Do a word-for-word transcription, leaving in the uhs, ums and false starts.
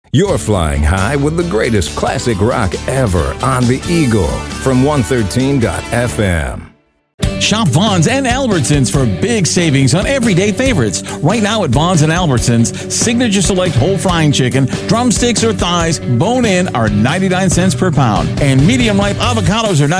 You're flying high with the greatest classic rock ever on the Eagle from one thirteen F M. Shop Vaughn's and Albertsons for big savings on everyday favorites. Right now at Vaughn's and Albertsons, Signature Select whole frying chicken, drumsticks or thighs, bone-in are ninety-nine cents per pound. And medium ripe avocados are